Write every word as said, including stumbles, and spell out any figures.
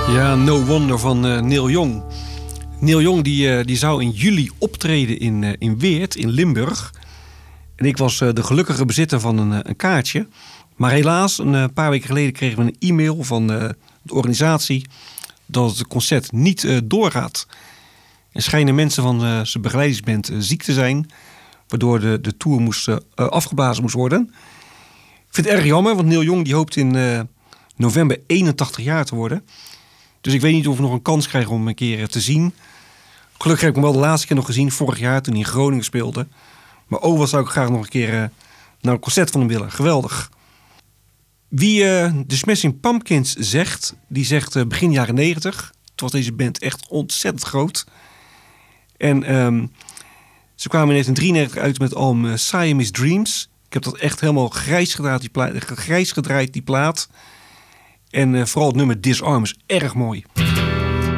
Ja, No Wonder van uh, Neil Young. Neil Young die, uh, die zou in juli optreden in, uh, in Weert, in Limburg. En ik was uh, de gelukkige bezitter van een, uh, een kaartje. Maar helaas, een uh, paar weken geleden kregen we een e-mail van uh, de organisatie dat het concert niet uh, doorgaat. En schijnen mensen van uh, zijn begeleidingsband uh, ziek te zijn, waardoor de, de tour moest, uh, afgeblazen moest worden. Ik vind het erg jammer, want Neil Young die hoopt in uh, november eenentachtig jaar te worden. Dus ik weet niet of we nog een kans krijgen om hem een keer te zien. Gelukkig heb ik hem wel de laatste keer nog gezien, vorig jaar toen hij in Groningen speelde. Maar oh, wat zou ik graag nog een keer uh, naar een concert van hem willen. Geweldig. Wie uh, de Smashing Pumpkins zegt, die zegt uh, begin jaren negentig. Toen was deze band echt ontzettend groot. En um, ze kwamen in negentien drieënnegentig uit met het album uh, Siamese Dreams. Ik heb dat echt helemaal grijs gedraaid, die plaat. Grijs gedraaid, die plaat. En uh, vooral het nummer Disarm is erg mooi.